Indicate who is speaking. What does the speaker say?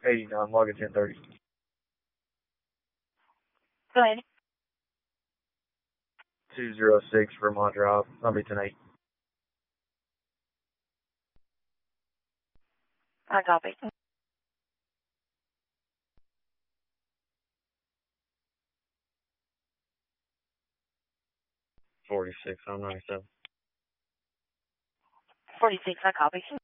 Speaker 1: 89, log 1030.
Speaker 2: Go ahead.
Speaker 1: 206 Vermont Drive, Zombie 108.
Speaker 2: I copy.
Speaker 1: 46, I'm 97.
Speaker 2: 46, I copy.